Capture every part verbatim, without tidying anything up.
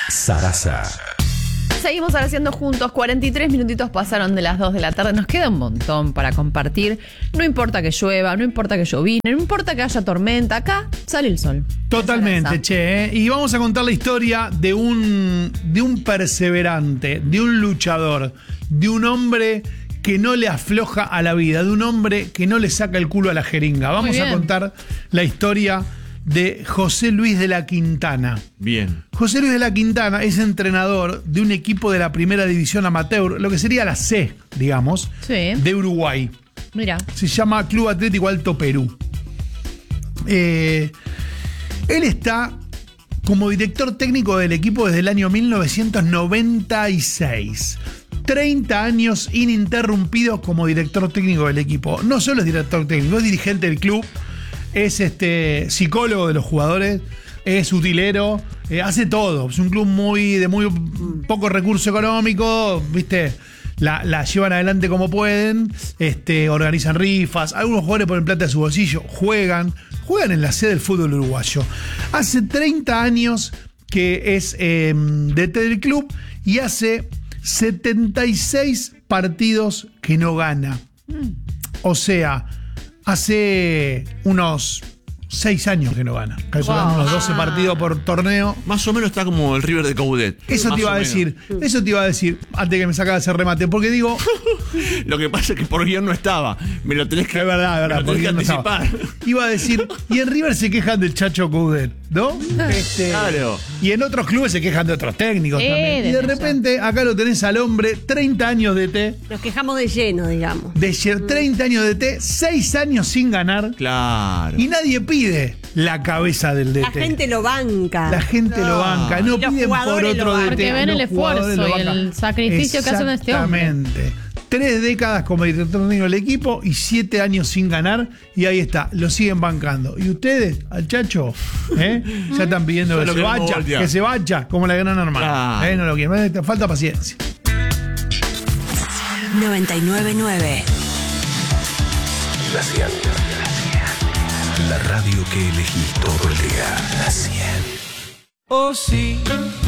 Sarasa. Seguimos ahora haciendo juntos. cuarenta y tres minutitos pasaron de las dos de la tarde. Nos queda un montón para compartir. No importa que llueva, no importa que llovine, no importa que haya tormenta. Acá sale el sol. Totalmente, che. ¿eh? Y vamos a contar la historia de un, de un perseverante, de un luchador, de un hombre que no le afloja a la vida, de un hombre que no le saca el culo a la jeringa. Vamos a contar la historia de José Luis de la Quintana. Bien. José Luis de la Quintana es entrenador de un equipo de la primera división amateur, lo que sería la C, digamos, Sí. de Uruguay. Mira. Se llama Club Atlético Alto Perú. Eh, él está como director técnico del equipo desde el año mil novecientos noventa y seis. treinta años ininterrumpidos como director técnico del equipo. No solo es director técnico, es dirigente del club, es este psicólogo de los jugadores, es utilero, eh, hace todo. Es un club muy de muy poco recurso económico, ¿viste? La, la llevan adelante como pueden, este, organizan rifas, algunos jugadores ponen plata de su bolsillo, juegan, juegan en la sede del fútbol uruguayo. Hace treinta años que es eh, D T del club y hace setenta y seis partidos que no gana. O sea, hace unos seis años que no gana. Calculando Wow. unos doce partidos por torneo. Más o menos está como el River de Coudet. Eso Más te iba o a menos. decir, eso te iba a decir antes que me sacara ese remate, porque digo, Lo que pasa es que por guión no estaba. Me lo tenés que, es verdad, es verdad, me lo tenés que porque no estaba. anticipar. Iba a decir, y en River se quejan del Chacho Coudet, ¿no? Este, Claro. Y en otros clubes se quejan de otros técnicos Eh, también. Y de desde repente acá lo tenés al hombre, treinta años de T, Nos quejamos de lleno, digamos. de ayer, treinta años de T, seis años sin ganar, Claro. y nadie pide la cabeza del D T. La gente lo banca. La gente lo banca, no Y los piden por jugadores lo otro D T. bancan. Porque ven los el esfuerzo jugadores lo y el bancan. sacrificio que hacen este hombre. Exactamente. Tres décadas como director técnico del equipo y siete años sin ganar, y ahí está, lo siguen bancando. Y ustedes, al Chacho, ¿eh? ya están pidiendo Ya que lo se queremos vaya, voltear. que se vaya, como la gran hermana. Claro. ¿eh? No lo quieren, te falta paciencia. noventa y nueve punto nueve. La cien. La radio que elegís todo el día. La cien. Oh sí,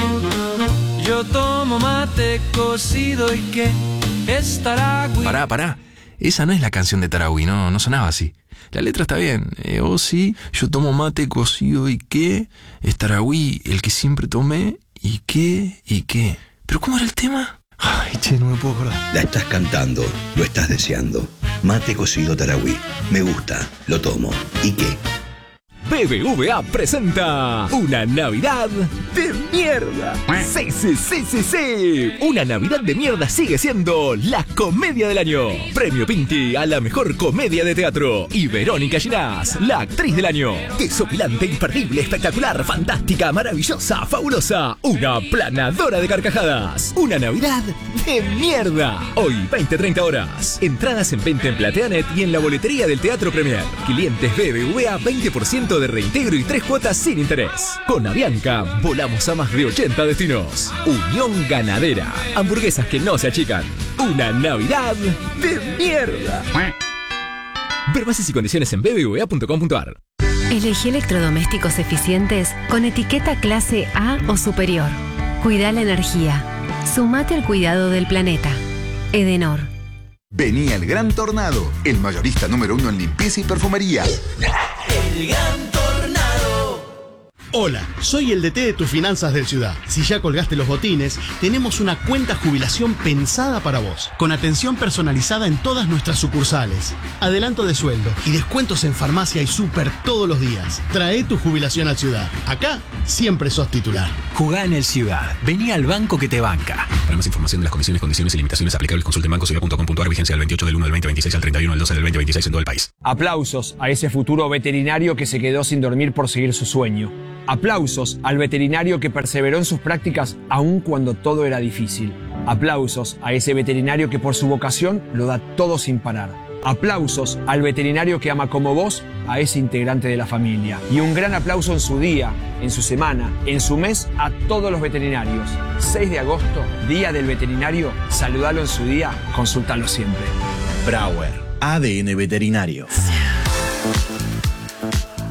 yo tomo mate cocido y que es Taragüi. Pará, pará. Esa no es la canción de Taragüi, no, no sonaba así. La letra está bien. Eh, oh sí, yo tomo mate cocido y qué. Es Taragüi el que siempre tomé y qué, y qué. ¿Pero cómo era el tema? Ay, che, no me puedo acordar. La estás cantando, lo estás deseando. Mate cocido Taragüi. Me gusta, lo tomo. ¿Y qué? B B V A presenta una Navidad de mierda. Sí, sí, sí, sí, sí. Una Navidad de mierda sigue siendo la comedia del año. Premio Pinti a la mejor comedia de teatro. Y Verónica Ginás, la actriz del año. Desopilante, imperdible, espectacular, fantástica, maravillosa, fabulosa. Una planadora de carcajadas. Una Navidad de mierda. Hoy, veinte treinta horas. Entradas en venta en Plateanet y en la boletería del Teatro Premier. Clientes B B V A, veinte por ciento de reintegro y tres cuotas sin interés. Con Avianca volamos a más de ochenta destinos. Unión Ganadera. Hamburguesas que no se achican. Una Navidad de mierda. Ver bases y condiciones en b b v a punto com punto a r. Elegí electrodomésticos eficientes con etiqueta clase A o superior. Cuida la energía. Sumate al cuidado del planeta. Edenor. Venía el Gran Tornado, el mayorista número uno en limpieza y perfumería. El gran tornado. Hola, soy el D T de tus finanzas del Ciudad. Si ya colgaste los botines, tenemos una cuenta jubilación pensada para vos, con atención personalizada en todas nuestras sucursales, adelanto de sueldo y descuentos en farmacia y súper todos los días. Trae tu jubilación al Ciudad. Acá siempre sos titular. Jugá en el Ciudad. Vení al banco que te banca. Para más información de las comisiones, condiciones y limitaciones aplicables, consulte en banco ciudad punto com punto a r. Vigencia del veintiocho del uno del veinte veintiséis al treinta y uno del doce del veinte veintiséis en todo el país. Aplausos a ese futuro veterinario que se quedó sin dormir por seguir su sueño. Aplausos al veterinario que perseveró en sus prácticas aun cuando todo era difícil. Aplausos a ese veterinario que por su vocación lo da todo sin parar. Aplausos al veterinario que ama como vos a ese integrante de la familia. Y un gran aplauso en su día, en su semana, en su mes a todos los veterinarios. seis de agosto, Día del Veterinario. Saludalo en su día, consultalo siempre. Brauer, A D N Veterinario.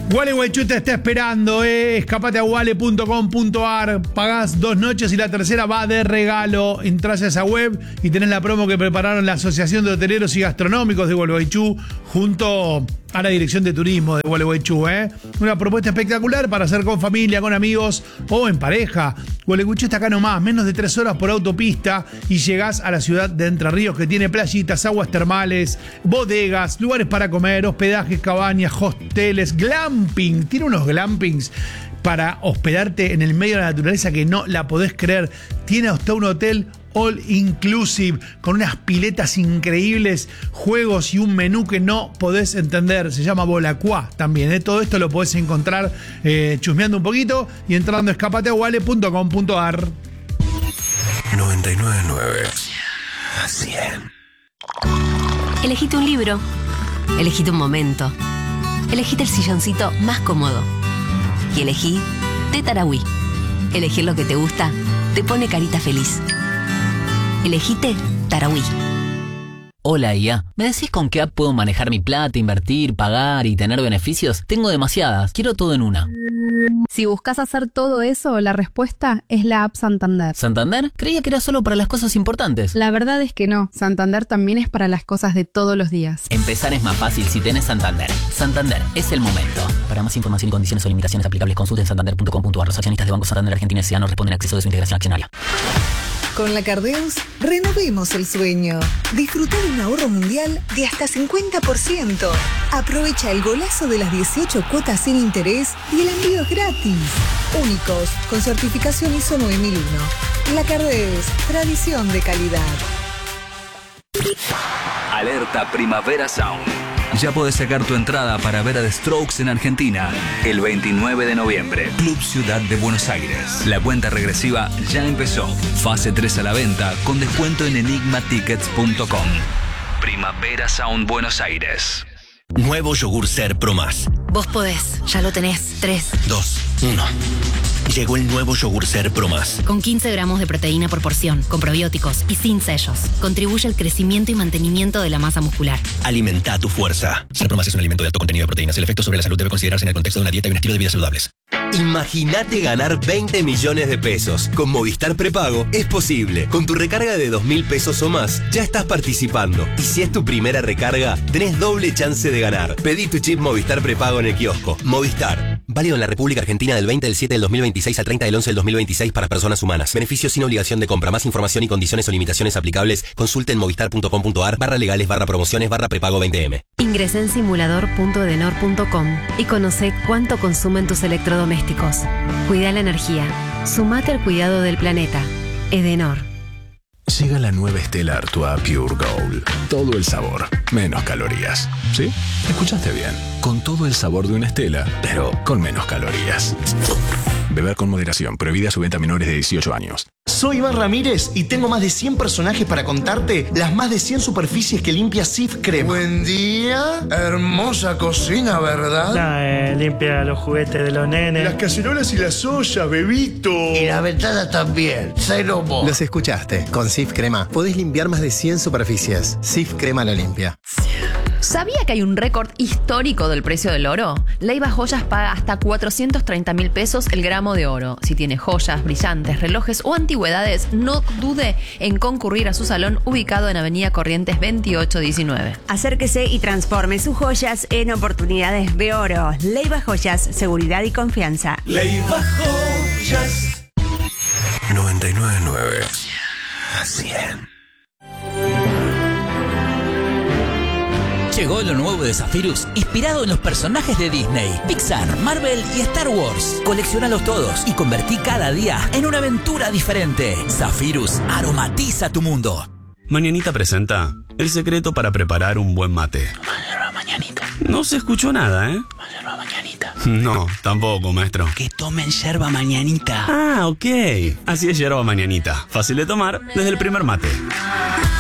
Gualeguaychú te está esperando, eh. Escapate a guale punto com punto ar. Pagás dos noches y la tercera va de regalo. Entrás a esa web y tenés la promo que prepararon la Asociación de Hoteleros y Gastronómicos de Gualeguaychú junto a la Dirección de Turismo de Gualeguaychú, eh. Una propuesta espectacular para hacer con familia, con amigos o en pareja. Gualeguaychú está acá nomás, menos de tres horas por autopista y llegás a la ciudad de Entre Ríos, que tiene playitas, aguas termales, bodegas, lugares para comer, hospedajes, cabañas, hosteles, glamping. Tiene unos glampings para hospedarte en el medio de la naturaleza que no la podés creer. Tiene hasta un hotel all inclusive, con unas piletas increíbles, juegos y un menú que no podés entender. Se llama Bolacuá también, ¿eh? Todo esto lo podés encontrar eh, chusmeando un poquito y entrando a escapate a guale punto com punto ar. noventa y nueve punto nueve. cien. Elegite un libro. Elegite un momento. Elegite el silloncito más cómodo. Y elegí Té Tarahui. Elegir lo que te gusta te pone carita feliz. Elegite Tarahui. Hola I A, ¿me decís con qué app puedo manejar mi plata, invertir, pagar y tener beneficios? Tengo demasiadas, quiero todo en una. Si buscas hacer todo eso, la respuesta es la app Santander. ¿Santander? Creía que era solo para las cosas importantes. La verdad es que no, Santander también es para las cosas de todos los días. Empezar es más fácil si tenés Santander. Santander, es el momento. Para más información y condiciones o limitaciones aplicables, consulten santander punto com punto ar. Los accionistas de Banco Santander Argentina S A no responden a acceso de su integración accionaria. Con la Cardeus, renovemos el sueño. Disfruta de un ahorro mundial de hasta cincuenta por ciento. Aprovecha el golazo de las dieciocho cuotas sin interés y el envío es gratis. Únicos, con certificación I S O nueve mil uno. La Cardeus, tradición de calidad. Alerta Primavera Sound. Ya podés sacar tu entrada para ver a The Strokes en Argentina el veintinueve de noviembre. Club Ciudad de Buenos Aires. La cuenta regresiva ya empezó. Fase tres a la venta con descuento en enigma tickets punto com. Primavera Sound Buenos Aires. Nuevo yogur Ser Pro Más. Vos podés, ya lo tenés. tres, dos, uno. Llegó el nuevo yogur Ser Pro Más. Con quince gramos de proteína por porción, con probióticos y sin sellos. Contribuye al crecimiento y mantenimiento de la masa muscular. Alimenta tu fuerza. Ser Pro Más es un alimento de alto contenido de proteínas. El efecto sobre la salud debe considerarse en el contexto de una dieta y un estilo de vida saludables. Imagínate ganar veinte millones de pesos. Con Movistar Prepago es posible. Con tu recarga de dos mil pesos o más, ya estás participando. Y si es tu primera recarga, tenés doble chance de ganar. Pedí tu chip Movistar Prepago en el kiosco. Movistar. Válido en la República Argentina del veinte del siete del dos mil veintiséis al treinta del once del dos mil veintiséis para personas humanas. Beneficios sin obligación de compra. Más información y condiciones o limitaciones aplicables. Consulte en movistar punto com punto ar barra legales barra promociones barra prepago veinte eme. Ingresá en simulador punto edenor punto com y conoce cuánto consumen tus electrodomésticos. Cuida la energía. Sumate al cuidado del planeta. Edenor. Llega la nueva Stella Artois Pure Gold. Todo el sabor, menos calorías. ¿Sí? Escuchaste bien. Con todo el sabor de una Stella, pero con menos calorías. Beber con moderación. Prohibida su venta a menores de dieciocho años. Soy Iván Ramírez y tengo más de cien personajes para contarte las más de cien superficies que limpia Sif Crema. Buen día. Hermosa cocina, ¿verdad? Nah, eh, limpia los juguetes de los nenes. Las cacerolas y las ollas, bebito. Y la ventana también. Cero mo. Los escuchaste. Con Sif Crema podés limpiar más de cien superficies. Sif Crema lo limpia. ¿Sabía que hay un récord histórico del precio del oro? Leiva Joyas paga hasta cuatrocientos treinta mil pesos el gramo de oro. Si tiene joyas, brillantes, relojes o antigüedades, no dude en concurrir a su salón ubicado en Avenida Corrientes veintiocho diecinueve. Acérquese y transforme sus joyas en oportunidades de oro. Leiva Joyas, seguridad y confianza. Leiva Joyas. noventa y nueve punto nueve. cien. Llegó lo nuevo de Zephyrus, inspirado en los personajes de Disney, Pixar, Marvel y Star Wars. Colecciónalos todos y convertí cada día en una aventura diferente. Zephyrus aromatiza tu mundo. Mañanita presenta el secreto para preparar un buen mate. Mañanita. No se escuchó nada, ¿eh? Mañanita. No, tampoco, maestro. Que tomen yerba mañanita. Ah, ok. Así es yerba mañanita. Fácil de tomar desde el primer mate.